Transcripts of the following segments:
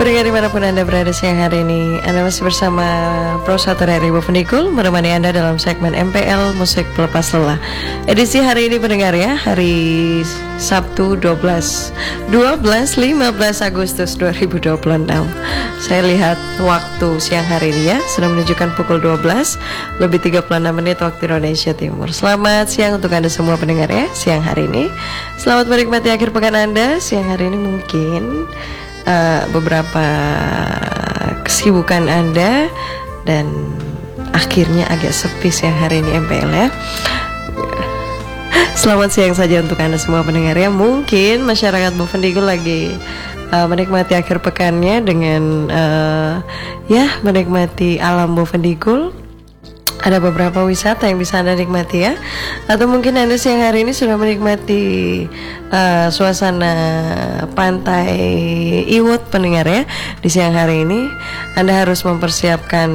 Pendengar dimanapun Anda berada siang hari ini, Anda masih bersama Prosator RRI Bovendigul menemani Anda dalam segmen MPL Musik Pelepas Lelah. Edisi hari ini pendengar ya, hari Sabtu 15 Agustus 2026. Saya lihat waktu siang hari ini ya, sudah menunjukkan pukul 12 lebih 36 menit waktu Indonesia Timur. Selamat siang untuk Anda semua pendengar ya, siang hari ini. Selamat menikmati akhir pekan Anda. Siang hari ini mungkin beberapa kesibukan Anda dan akhirnya agak sepi siang hari ini MPL ya. Selamat siang saja untuk Anda semua pendengar ya. Mungkin masyarakat Bovendigul lagi menikmati akhir pekannya dengan menikmati alam Bovendigul. Ada beberapa wisata yang bisa Anda nikmati ya. Atau mungkin Anda siang hari ini sudah menikmati suasana pantai Iwut pendengar ya. Di siang hari ini Anda harus mempersiapkan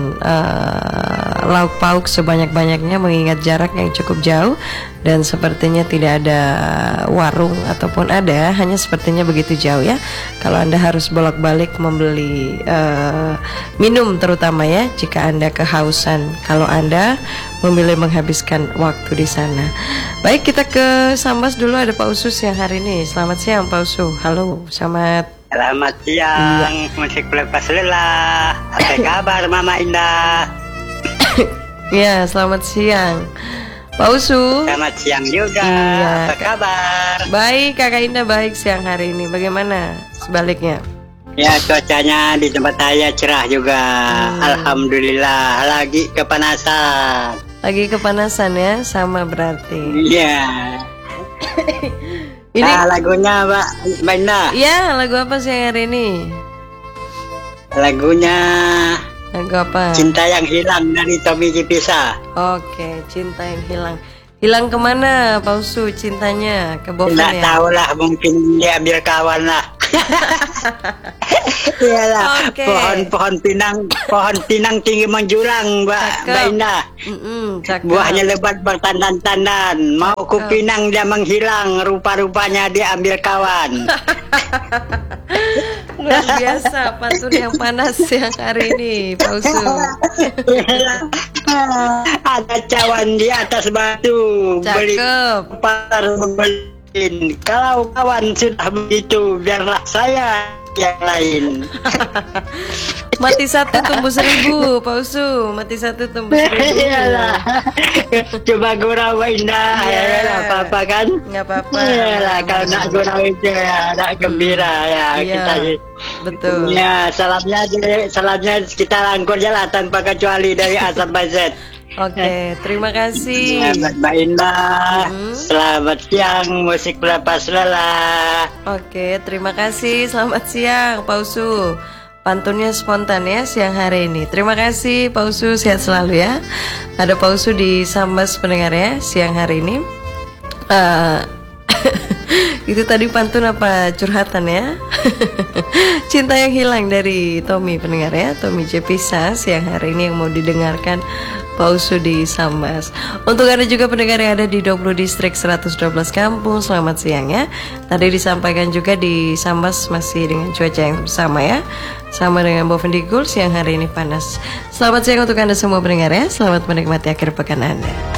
lauk pauk sebanyak-banyaknya mengingat jarak yang cukup jauh. Dan sepertinya tidak ada warung ataupun ada, hanya sepertinya begitu jauh ya. Kalau Anda harus bolak-balik membeli minum terutama ya, jika Anda kehausan. Kalau Anda memilih menghabiskan waktu di sana. Baik, kita ke Sambas dulu, ada Pak Usus yang hari ini. Selamat siang Pak Usus. Halo, selamat siang. Musik pelepas lelah. Apa kabar Mama Indah? Ya, selamat siang Pak Usu. Selamat siang juga. Iya, apa kabar? Baik Kakak Indah, baik siang hari ini. Bagaimana sebaliknya? Ya, cuacanya di tempat saya cerah juga. Alhamdulillah. Lagi kepanasan. Lagi kepanasan ya, sama berarti. Iya. Ini lagunya Mbak Indah. Iya, lagu apa siang hari ini? Lagunya lagu apa? Cinta yang Hilang dari Tommy Cipisa. Oke, Cinta yang Hilang. Hilang kemana Pak Usu cintanya? Ke Boven ya? Nggak tahu lah, mungkin diambil kawan lah. Iyalah, pohon pinang tinggi menjulang Mbak Indah. Buahnya lebat bertandan-tandan. Mau ku pinang dia menghilang, rupa-rupanya dia ambil kawan. Luar biasa pantun yang panas yang hari ini Pak Usu. Ada cawan di atas batu. Beli pasar membeli. Kalau kawan sudah begitu, biarlah saya yang lain. Mati satu tumbuh seribu Pak Usu. Mati satu tumbuh seribu. Iyalah. Coba gurau Indah. Ya, apa-apa kan? Nggak apa-apa. Iyalah, kalau nak gurau itu ya, nak gembira ya. Kita betul. Ya, salamnya kita rangkul jalan tanpa kecuali dari A sampai Z. Oke, terima kasih Mbak Indah. Selamat siang, musik pelepas lelah. Oke, terima kasih. Selamat siang Pak Usu. Pantunnya spontan ya siang hari ini. Terima kasih Pak Usu, sehat selalu ya. Ada Pak Usu di Sambas pendengar ya siang hari ini. Itu tadi pantun apa curhatan ya? Cinta yang Hilang dari Tommy pendengar ya, Tommy Cepisa siang hari ini yang mau didengarkan Pak Usu di Sambas. Untuk Anda juga pendengar yang ada di 20 distrik 112 kampung, selamat siang ya. Tadi disampaikan juga di Sambas masih dengan cuaca yang sama ya, sama dengan Bovendigul siang hari ini panas. Selamat siang untuk Anda semua pendengar ya. Selamat menikmati akhir pekan Anda.